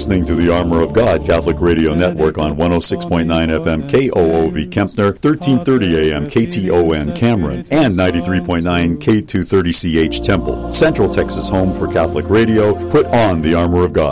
listening to the Armor of God Catholic Radio Network on 106.9 FM KOOV Kempner, 1330 AM KTON Cameron, and 93.9 K230CH Temple. Central Texas home for Catholic radio. Put on the Armor of God.